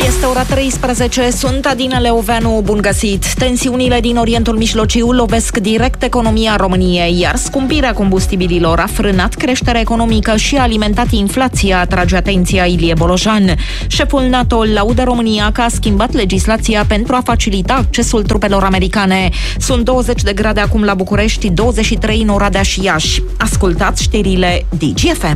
Este ora 13, sunt Adina Leoveanu, bun găsit! Tensiunile din Orientul Mijlociu lovesc direct economia României, iar scumpirea combustibililor a frânat creșterea economică și a alimentat inflația, atrage atenția Ilie Bolojan. Șeful NATO laudă România că a schimbat legislația pentru a facilita accesul trupelor americane. Sunt 20 de grade acum la București, 23 în Oradea și Iași. Ascultați știrile DGFM.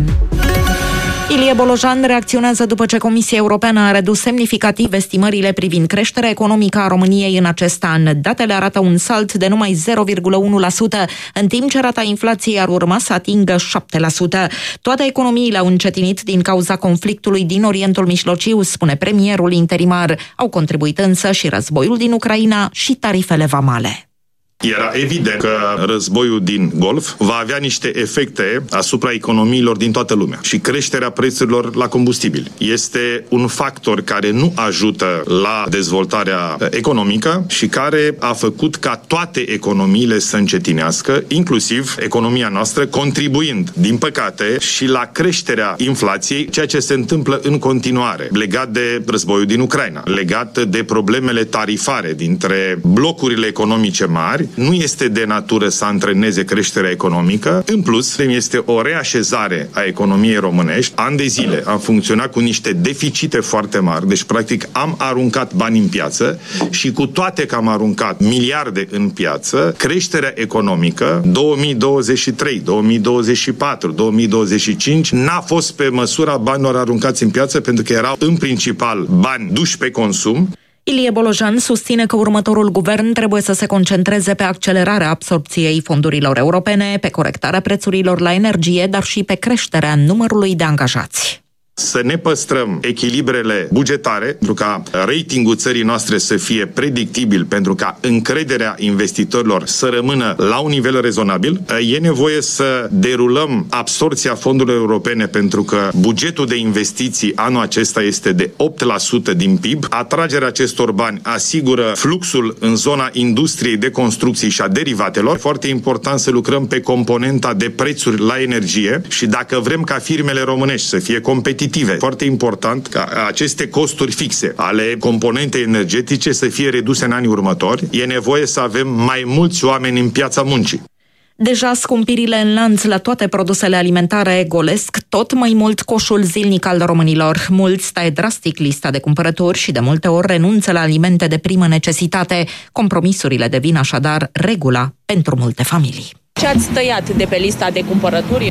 Ilie Bolojan reacționează după ce Comisia Europeană a redus semnificativ estimările privind creșterea economică a României în acest an. Datele arată un salt de numai 0,1%, în timp ce rata inflației ar urma să atingă 7%. Toate economiile au încetinit din cauza conflictului din Orientul Mijlociu, spune premierul interimar. Au contribuit însă și războiul din Ucraina și tarifele vamale. Era evident că războiul din Golf va avea niște efecte asupra economiilor din toată lumea și creșterea prețurilor la combustibili este un factor care nu ajută la dezvoltarea economică și care a făcut ca toate economiile să încetinească, inclusiv economia noastră, contribuind, din păcate, și la creșterea inflației, ceea ce se întâmplă în continuare, legat de războiul din Ucraina, legat de problemele tarifare dintre blocurile economice mari. Nu este de natură să antreneze creșterea economică. În plus, este o reașezare a economiei românești. Ani de zile am funcționat cu niște deficite foarte mari, deci practic am aruncat bani în piață și cu toate că am aruncat miliarde în piață, creșterea economică 2023, 2024, 2025 n-a fost pe măsura banilor aruncați în piață, pentru că erau în principal bani duși pe consum. Ilie Bolojan susține că următorul guvern trebuie să se concentreze pe accelerarea absorbției fondurilor europene, pe corectarea prețurilor la energie, dar și pe creșterea numărului de angajați. Să ne păstrăm echilibrele bugetare, pentru ca ratingul țării noastre să fie predictibil, pentru ca încrederea investitorilor să rămână la un nivel rezonabil. E nevoie să derulăm absorbția fondurilor europene, pentru că bugetul de investiții anul acesta este de 8% din PIB. Atragerea acestor bani asigură fluxul în zona industriei de construcții și a derivatelor. Foarte important să lucrăm pe componenta de prețuri la energie și dacă vrem ca firmele românești să fie competitive, foarte important ca aceste costuri fixe ale componentei energetice să fie reduse în anii următori. E nevoie să avem mai mulți oameni în piața muncii. Deja scumpirile în lanț la toate produsele alimentare golesc tot mai mult coșul zilnic al românilor. Mulți taie drastic lista de cumpărături și de multe ori renunță la alimente de primă necesitate. Compromisurile devin așadar regula pentru multe familii. Ce ați tăiat de pe lista de cumpărături?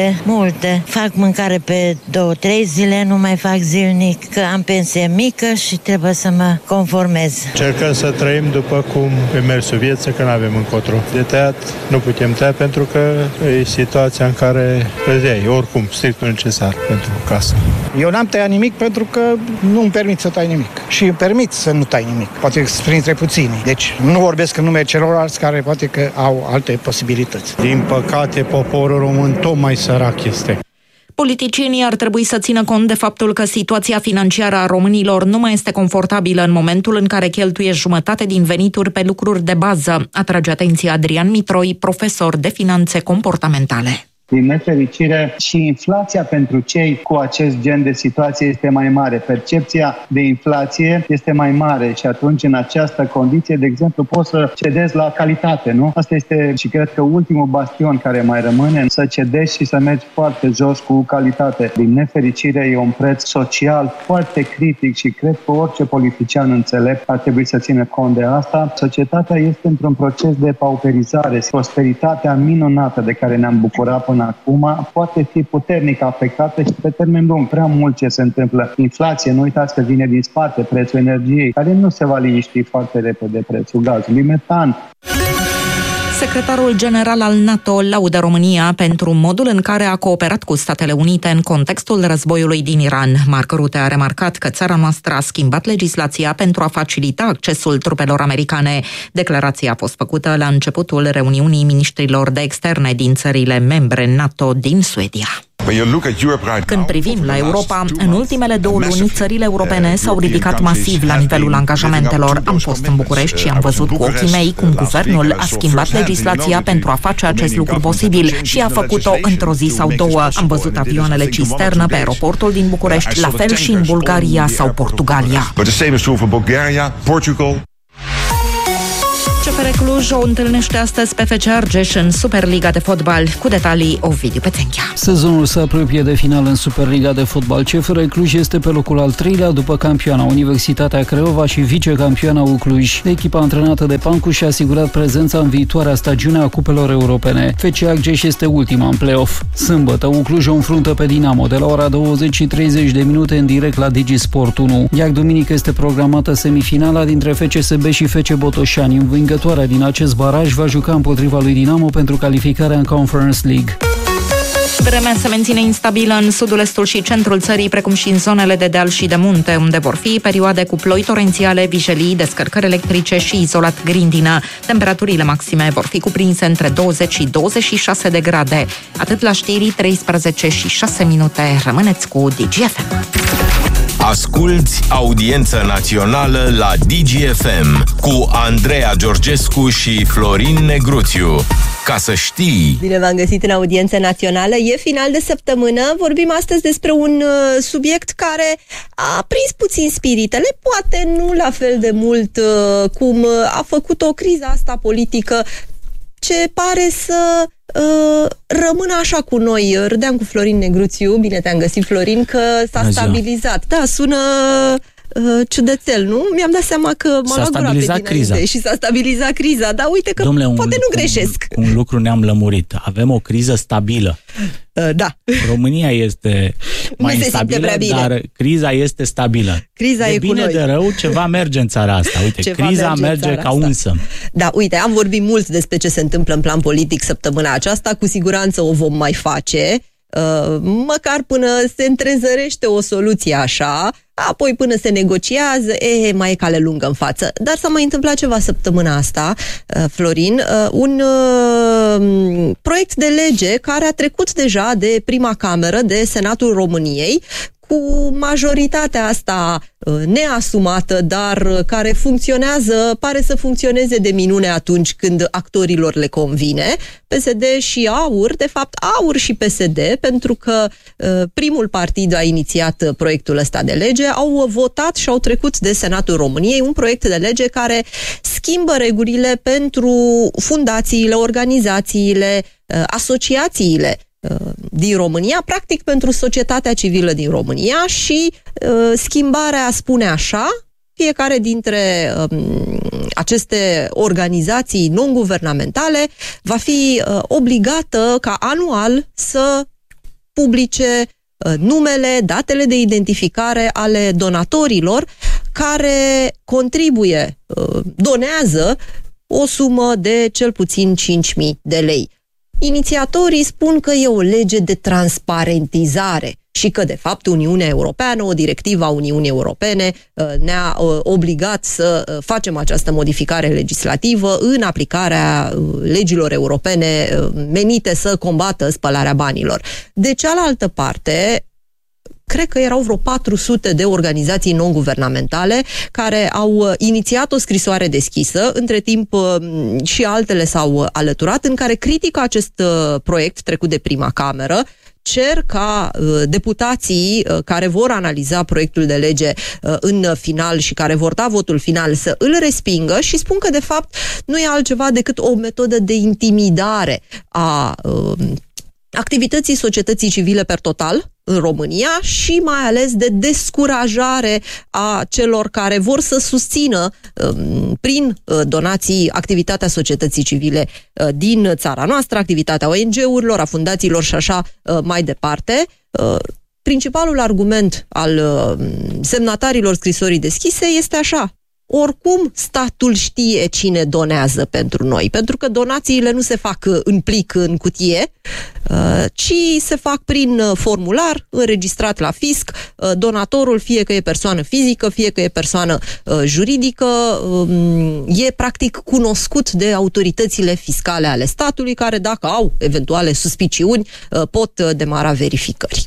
Multe. Fac mâncare pe 2-3 zile, nu mai fac zilnic, că am pensie mică și trebuie să mă conformez. Încercăm să trăim după cum e mersul vieții, că nu avem încotro. De tăiat nu putem tăia pentru că e situația în care îți iei, oricum, strict necesar pentru casă. Eu n-am tăiat nimic pentru că nu îmi permit să tai nimic. Și îmi permit să nu tai nimic. Poate printre puțini. Deci nu vorbesc în numele celorlalți care poate că au alte posibilități. Din păcate, poporul român tot mai sărac este. Politicienii ar trebui să țină cont de faptul că situația financiară a românilor nu mai este confortabilă în momentul în care cheltuie jumătate din venituri pe lucruri de bază, atrage atenția Adrian Mitroi, profesor de finanțe comportamentale. Din nefericire, și inflația pentru cei cu acest gen de situație este mai mare. Percepția de inflație este mai mare și atunci, în această condiție, de exemplu, poți să cedezi la calitate, nu? Asta este, și cred că ultimul bastion care mai rămâne, să cedezi și să mergi foarte jos cu calitate. Din nefericire, e un preț social foarte critic și cred că orice politician înțelept ar trebui să țină cont de asta. Societatea este într-un proces de pauperizare. Prosperitatea minunată de care ne-am bucurat până acum poate fi puternic afectată și pe termen lung. Prea mult ce se întâmplă. Inflație, nu uitați că vine din spate, prețul energiei, care nu se va liniști foarte repede, prețul gazului, metan. Secretarul general al NATO laudă România pentru modul în care a cooperat cu Statele Unite în contextul războiului din Iran. Mark Rutte a remarcat că țara noastră a schimbat legislația pentru a facilita accesul trupelor americane. Declarația a fost făcută la începutul reuniunii miniștrilor de externe din țările membre NATO din Suedia. Când privim la Europa, în ultimele 2 luni, țările europene s-au ridicat masiv la nivelul angajamentelor. Am fost în București și am văzut cu ochii mei cum guvernul a schimbat legislația pentru a face acest lucru posibil și a făcut-o într-o zi sau 2. Am văzut avioanele cisternă pe aeroportul din București, la fel și în Bulgaria sau Portugalia. CFR Cluj o întâlnește astăzi pe FC Argeș în Superliga de fotbal. Cu detalii, Ovidiu Pețenchea. Sezonul se apropie de final în Superliga de fotbal. CFR Cluj este pe locul al 3-lea după campioana Universitatea Craiova și vicecampioana Cluj. Echipa antrenată de Pancu și-a asigurat prezența în viitoarea stagiune a cupelor europene. FC Argeș este ultima în play-off. Sâmbătă, Cluj o înfruntă pe Dinamo de la ora 20:30 în direct la DigiSport 1. Iar duminică este programată semifinala dintre FCSB și FC Botoșani. Învingătoarea din acest baraj va juca împotriva lui Dinamo pentru calificarea în Conference League. Vremea se menține instabilă în sudul, estul și centrul țării, precum și în zonele de deal și de munte, unde vor fi perioade cu ploi torențiale, vijelii, descărcări electrice și izolat grindină. Temperaturile maxime vor fi cuprinse între 20 și 26 de grade. Atât la știri, 13 și 6 minute. Rămâneți cu DGFM. Asculți Audiență Națională la DGFM cu Andreea Georgescu și Florin Negruțiu. Ca să știi! Bine v-am găsit în Audiență Națională. E final de săptămână. Vorbim astăzi despre un subiect care a prins puțin spiritele, poate nu la fel de mult cum a făcut-o criza asta politică, ce pare să rămână așa cu noi. Râdeam cu Florin Negruțiu, bine te-am găsit, Florin, că s-a stabilizat. Da, sună ciudățel, nu? Mi-am dat seama că m-a luat gura pe dinainte criza. Și s-a stabilizat criza, dar uite că poate nu greșesc. Un lucru ne-am lămurit. Avem o criză stabilă. Da. România este mai instabilă, dar criza este stabilă. Criza e bine cu noi. De rău, ceva merge în țara asta. Uite, ceva criza merge ca unsă. Da, uite, am vorbit mult despre ce se întâmplă în plan politic săptămâna aceasta, cu siguranță o vom mai face, măcar până se întrezărește o soluție așa, apoi până se negociază, mai e cale lungă în față. Dar s-a mai întâmplat ceva săptămâna asta, Florin, un proiect de lege care a trecut deja de prima cameră, de Senatul României, cu majoritatea asta neasumată, dar care funcționează, pare să funcționeze de minune atunci când actorilor le convine. PSD și AUR, de fapt AUR și PSD, pentru că primul partid a inițiat proiectul ăsta de lege, au votat și au trecut de Senatul României un proiect de lege care schimbă regulile pentru fundațiile, organizațiile, asociațiile din România, practic pentru societatea civilă din România și schimbarea spune așa: fiecare dintre aceste organizații non-guvernamentale va fi obligată ca anual să publice numele, datele de identificare ale donatorilor care contribuie, donează o sumă de cel puțin 5.000 de lei. Inițiatorii spun că e o lege de transparentizare și că, de fapt, Uniunea Europeană, o directivă a Uniunii Europene ne-a obligat să facem această modificare legislativă în aplicarea legilor europene menite să combată spălarea banilor. De cealaltă parte, cred că erau vreo 400 de organizații non-guvernamentale care au inițiat o scrisoare deschisă, între timp și altele s-au alăturat, în care critică acest proiect trecut de prima cameră, cer ca deputații care vor analiza proiectul de lege în final și care vor da votul final să îl respingă și spun că, de fapt, nu e altceva decât o metodă de intimidare a activității societății civile per total în România și mai ales de descurajare a celor care vor să susțină prin donații activitatea societății civile din țara noastră, activitatea ONG-urilor, a fundațiilor și așa mai departe. Principalul argument al semnatarilor scrisorii deschise este așa: oricum statul știe cine donează pentru noi, pentru că donațiile nu se fac în plic, în cutie, ci se fac prin formular înregistrat la fisc. Donatorul, fie că e persoană fizică, fie că e persoană juridică, e practic cunoscut de autoritățile fiscale ale statului, care, dacă au eventuale suspiciuni, pot demara verificări.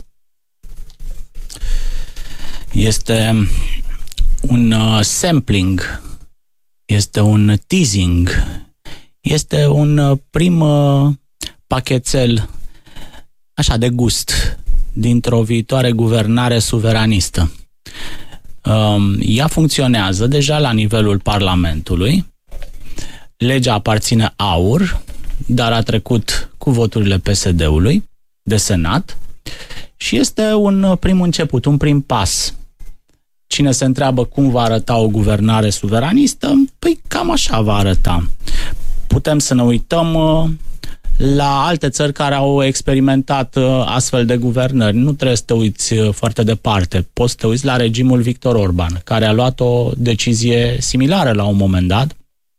Este un sampling, este un teasing, este un prim pachetel așa de gust dintr-o viitoare guvernare suveranistă. Ea funcționează deja la nivelul Parlamentului. Legea aparține AUR, dar a trecut cu voturile PSD-ului de Senat și este un prim început, un prim pas. Cine se întreabă cum va arăta o guvernare suveranistă, păi cam așa va arăta. Putem să ne uităm la alte țări care au experimentat astfel de guvernări. Nu trebuie să te uiți foarte departe. Poți să te uiți la regimul Victor Orban, care a luat o decizie similară la un moment dat.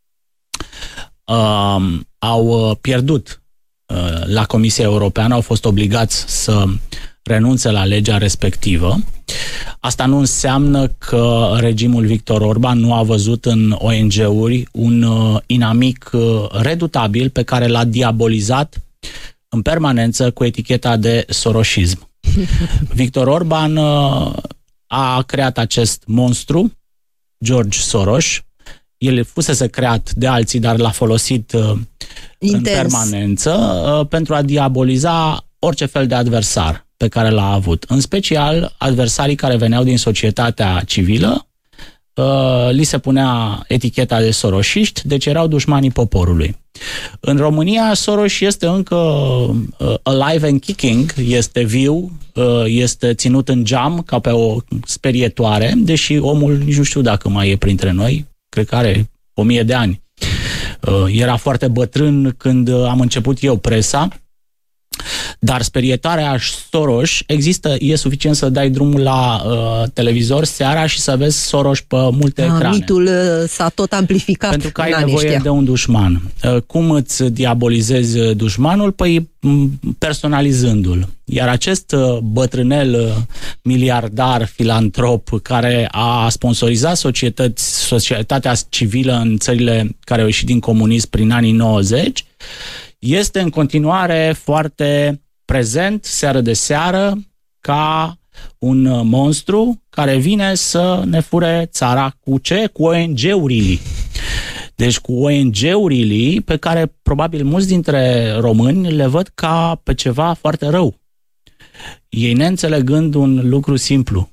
Au pierdut la Comisia Europeană, au fost obligați să renunțe la legea respectivă. Asta nu înseamnă că regimul Victor Orban nu a văzut în ONG-uri un inamic redutabil pe care l-a diabolizat în permanență cu eticheta de soroșism. Victor Orban a creat acest monstru, George Soros. El fusese creat de alții, dar l-a folosit în permanență pentru a diaboliza orice fel de adversar pe care l-a avut. În special, adversarii care veneau din societatea civilă, li se punea eticheta de soroșiști, deci erau dușmanii poporului. În România, Soros este încă alive and kicking, este viu, este ținut în geam ca pe o sperietoare, deși omul nici nu știu dacă mai e printre noi, cred că are 1000 de ani. Era foarte bătrân când am început eu presa, dar sperietoarea Soros există, e suficient să dai drumul la televizor seara și să vezi Soros pe multe ecrane. Mitul s-a tot amplificat. Pentru că ai nevoie de un dușman. Cum îți diabolizezi dușmanul? Păi personalizându-l. Iar acest bătrânel miliardar, filantrop, care a sponsorizat societatea civilă în țările care au ieșit din comunism prin anii 90, este în continuare foarte prezent, seară de seară, ca un monstru care vine să ne fure țara cu ce? Cu ONG-urile. Deci cu ONG-urile pe care probabil mulți dintre români le văd ca pe ceva foarte rău. Ei neînțelegând un lucru simplu.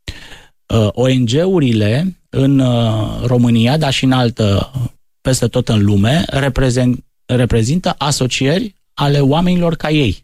ONG-urile în România, dar și în peste tot în lume, reprezintă asocieri ale oamenilor ca ei,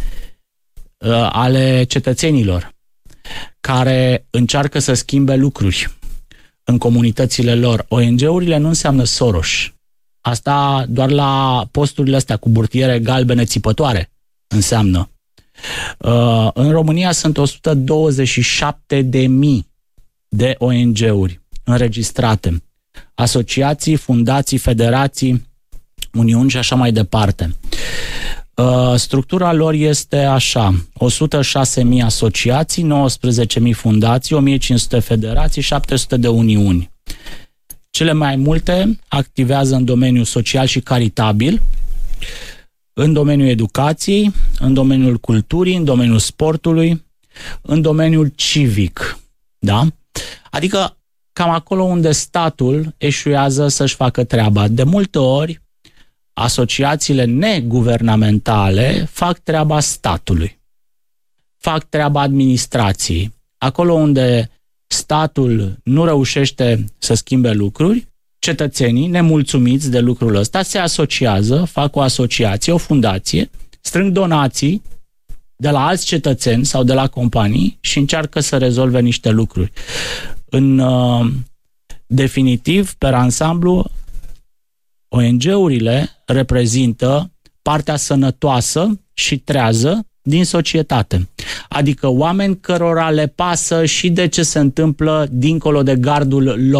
ale cetățenilor, care încearcă să schimbe lucruri în comunitățile lor. ONG-urile nu înseamnă Soros. Asta doar la posturile astea cu burtiere galbene țipătoare înseamnă. În România sunt 127.000 de ONG-uri înregistrate. Asociații, fundații, federații, uniuni și așa mai departe. Structura lor este așa: 106.000 asociații, 19.000 fundații, 1.500 federații, 700 de uniuni. Cele mai multe activează în domeniul social și caritabil, în domeniul educației, în domeniul culturii, în domeniul sportului, în domeniul civic. Da? Adică cam acolo unde statul eșuează să-și facă treaba. De multe ori, asociațiile neguvernamentale fac treaba statului, fac treaba administrației. Acolo unde statul nu reușește să schimbe lucruri, cetățenii nemulțumiți de lucrul ăsta se asociază, fac o asociație, o fundație, strâng donații de la alți cetățeni sau de la companii și încearcă să rezolve niște lucruri. În definitiv, pe ansamblu, ONG-urile reprezintă partea sănătoasă și trează din societate. Adică oameni cărora le pasă și de ce se întâmplă dincolo de gardul lor.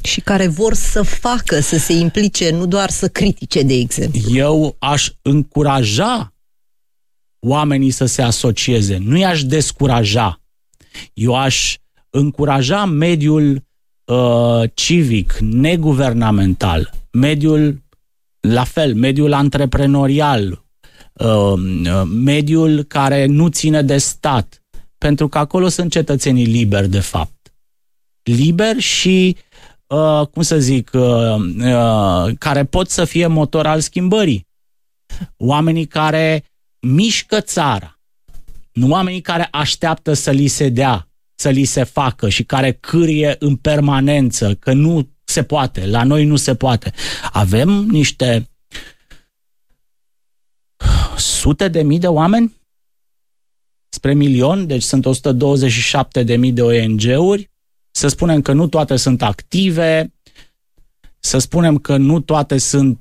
Și care vor să facă, să se implice, nu doar să critique, de exemplu. Eu aș încuraja oamenii să se asocieze, nu i-aș descuraja. Eu aș încuraja mediul civic, neguvernamental, mediul, la fel, mediul antreprenorial, mediul care nu ține de stat, pentru că acolo sunt cetățenii liberi, de fapt. Liberi și, care pot să fie motor al schimbării. Oamenii care mișcă țara, nu oamenii care așteaptă să li se dea, să li se facă și care cârie în permanență că nu se poate, la noi nu se poate. Avem niște sute de mii de oameni spre milion, deci sunt 127.000 de ONG-uri. Să spunem că nu toate sunt active, să spunem că nu toate sunt